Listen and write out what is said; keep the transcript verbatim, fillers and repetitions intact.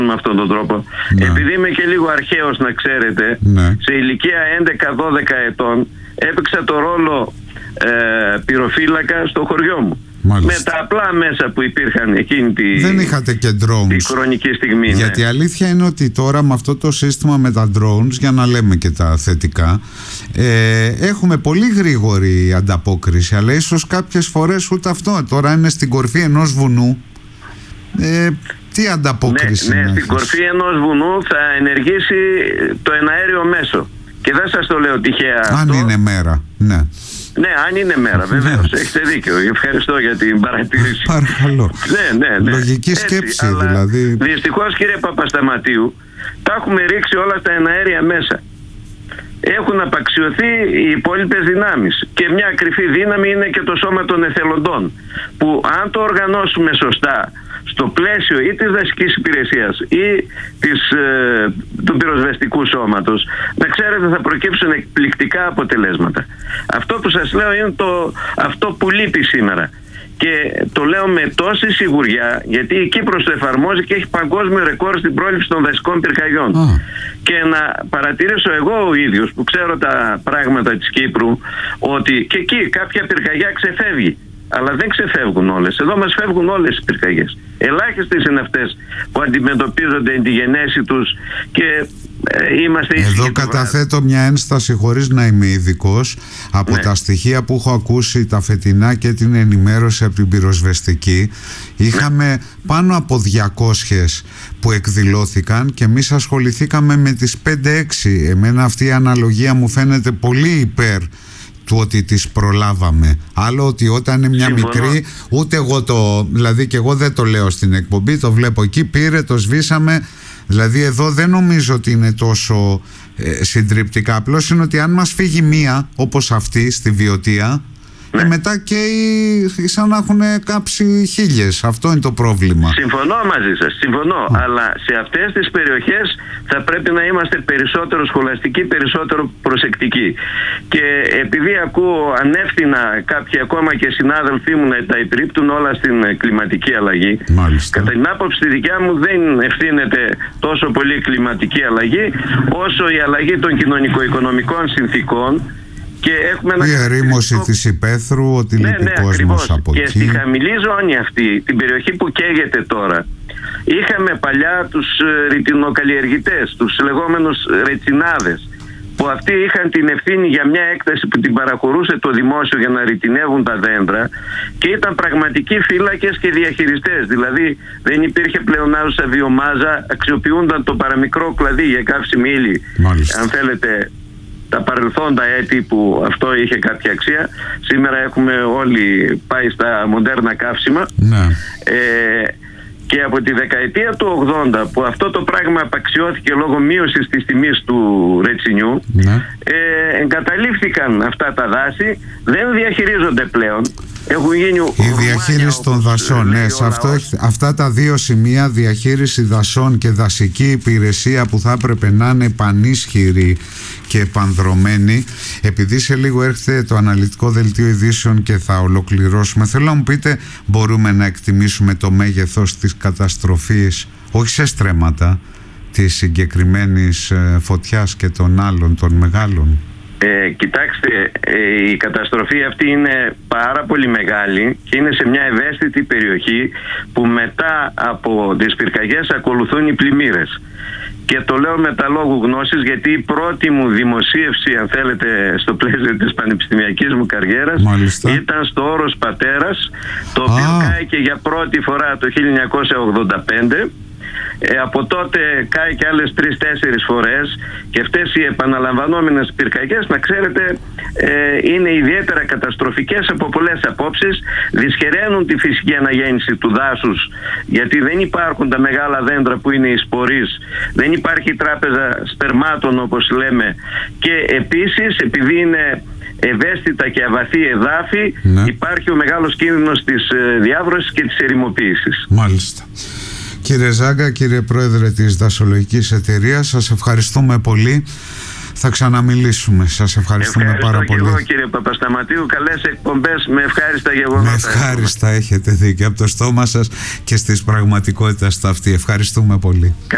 με αυτόν τον τρόπο. Ναι. Επειδή είμαι και λίγο αρχαίος, να ξέρετε, ναι. σε ηλικία έντεκα δώδεκα ετών έπαιξα το ρόλο ε, πυροφύλακα στο χωριό μου. Μάλιστα. Με τα απλά μέσα που υπήρχαν εκείνη τη, δεν είχατε και drones, τη χρονική στιγμή. Γιατί η ναι. αλήθεια είναι ότι τώρα με αυτό το σύστημα με τα drones, για να λέμε και τα θετικά, ε, έχουμε πολύ γρήγορη ανταπόκριση, αλλά ίσως κάποιες φορές ούτε αυτό. Τώρα είναι στην κορφή ενός βουνού, ε, τι ανταπόκριση ναι, ναι, στην έχεις. Κορφή ενός βουνού θα ενεργήσει το εναέριο μέσο. Και δεν σας το λέω τυχαία. Αν αυτό. είναι μέρα, ναι. Ναι, αν είναι μέρα, βεβαίως. Έχετε δίκιο. Ευχαριστώ για την παρατήρηση. Παρακαλώ. Ναι, ναι, ναι. Λογική Έτσι, σκέψη, αλλά δηλαδή. Δυστυχώς, κύριε Παπασταματίου, τα έχουμε ρίξει όλα στα εναέρια μέσα. Έχουν απαξιωθεί οι υπόλοιπες δυνάμεις. Και μια κρυφή δύναμη είναι και το σώμα των εθελοντών. Που αν το οργανώσουμε σωστά, στο πλαίσιο ή της δασικής υπηρεσίας ή της, ε, του πυροσβεστικού σώματος, να ξέρετε, θα προκύψουν εκπληκτικά αποτελέσματα. Αυτό που σας λέω είναι το, αυτό που λείπει σήμερα. Και το λέω με τόση σιγουριά, γιατί η Κύπρος το εφαρμόζει και έχει παγκόσμιο ρεκόρ στην πρόληψη των δασικών πυρκαγιών. Oh. Και να παρατηρήσω εγώ ο ίδιος, που ξέρω τα πράγματα της Κύπρου, ότι και εκεί κάποια πυρκαγιά ξεφεύγει. Αλλά δεν ξεφεύγουν όλες. Εδώ μας φεύγουν όλες οι πυρκαγιές. Ελάχιστες είναι αυτές που αντιμετωπίζονται εν τη γενέση τους και ε, είμαστε ίσχυοι. Εδώ καταθέτω μια ένσταση χωρίς να είμαι ειδικός. Από ναι. τα στοιχεία που έχω ακούσει τα φετινά και την ενημέρωση από την πυροσβεστική, είχαμε ναι. πάνω από διακόσιες που εκδηλώθηκαν και εμείς ασχοληθήκαμε με τις πέντε έξι. Εμένα αυτή η αναλογία μου φαίνεται πολύ υπέρ του ότι τις προλάβαμε. Άλλο ότι όταν είναι μια Συμφωνώ. μικρή, ούτε εγώ το, δηλαδή και εγώ δεν το λέω στην εκπομπή, το βλέπω εκεί, πήρε, το σβήσαμε. Δηλαδή εδώ δεν νομίζω ότι είναι τόσο ε, συντριπτικά. Απλώς είναι ότι αν μας φύγει μία όπως αυτή στη Βιωτία, ναι. και μετά και οι, σαν να έχουν κάψει χίλιες. Αυτό είναι το πρόβλημα. Συμφωνώ μαζί σας, συμφωνώ. Mm. Αλλά σε αυτές τις περιοχές θα πρέπει να είμαστε περισσότερο σχολαστικοί, περισσότερο προσεκτικοί. Και επειδή ακούω ανεύθυνα κάποιοι ακόμα και συνάδελφοί μου να τα υπηρύπτουν όλα στην κλιματική αλλαγή, Μάλιστα. κατά την άποψη τη δικιά μου δεν ευθύνεται τόσο πολύ η κλιματική αλλαγή όσο η αλλαγή των κοινωνικο-οικονομικών συνθήκων. Και έχουμε η ερήμωση της υπαίθρου, ότι ναι, λείπει ναι, κόσμος ακριβώς. από και εκεί. Και στη χαμηλή ζώνη αυτή, την περιοχή που καίγεται τώρα, είχαμε παλιά τους ρητινοκαλλιεργητές, τους λεγόμενους ρετσινάδες, που αυτοί είχαν την ευθύνη για μια έκταση που την παραχωρούσε το δημόσιο για να ρητινεύουν τα δέντρα και ήταν πραγματικοί φύλακες και διαχειριστές. Δηλαδή δεν υπήρχε πλεονάζουσα βιομάζα, αξιοποιούνταν το παραμικρό κλαδί για καύσιμη ύλη. Αν θέλετε, τα παρελθόντα έτη που αυτό είχε κάποια αξία, σήμερα έχουμε όλοι πάει στα μοντέρνα καύσιμα. Ναι. Ε, και από τη δεκαετία του ογδόντα που αυτό το πράγμα απαξιώθηκε λόγω μείωσης της τιμής του ρετσινιού, ναι. ε, εγκαταλείφθηκαν αυτά τα δάση, δεν διαχειρίζονται πλέον. Έχουν γίνει η διαχείριση των δασών, ναι, σε αυτό, αυτά τα δύο σημεία, διαχείριση δασών και δασική υπηρεσία που θα έπρεπε να είναι πανίσχυρη και επανδρομένη. Επειδή σε λίγο έρχεται το αναλυτικό δελτίο ειδήσεων και θα ολοκληρώσουμε, θέλω να μου πείτε, μπορούμε να εκτιμήσουμε το μέγεθος της καταστροφής, όχι σε στρέμματα, της συγκεκριμένης φωτιάς και των άλλων, των μεγάλων? Ε, κοιτάξτε, ε, η καταστροφή αυτή είναι πάρα πολύ μεγάλη και είναι σε μια ευαίσθητη περιοχή που μετά από τις πυρκαγιές ακολουθούν οι πλημμύρες. Και το λέω με τα λόγου γνώσης, γιατί η πρώτη μου δημοσίευση, αν θέλετε, στο πλαίσιο της πανεπιστημιακής μου καριέρας, Μάλιστα. ήταν στο Όρος Πατέρας, το οποίο ah. κάηκε για πρώτη φορά το χίλια εννιακόσια ογδόντα πέντε. Ε, από τότε κάει και άλλες τρεις-τέσσερις φορές και αυτές οι επαναλαμβανόμενες πυρκαγιές, να ξέρετε, ε, είναι ιδιαίτερα καταστροφικές από πολλές απόψεις. Δυσχεραίνουν τη φυσική αναγέννηση του δάσους, γιατί δεν υπάρχουν τα μεγάλα δέντρα που είναι οι σπορείς, δεν υπάρχει τράπεζα σπερμάτων όπως λέμε, και επίσης επειδή είναι ευαίσθητα και αβαθή εδάφη, ναι. υπάρχει ο μεγάλος κίνδυνος της διάβρωσης και της ερημοποίησης. Μάλιστα. Κύριε Ζάγκα, κύριε Πρόεδρε της Δασολογικής Εταιρείας, σας ευχαριστούμε πολύ. Θα ξαναμιλήσουμε. Σας ευχαριστούμε Ευχαριστώ πάρα πολύ. Ευχαριστώ και εγώ, κύριε Παπασταματίου. Καλές εκπομπές με ευχάριστα γεγονότα. Με ευχάριστα, έχετε δίκιο, από το στόμα σας και στις πραγματικότητες αυτή. Ευχαριστούμε πολύ.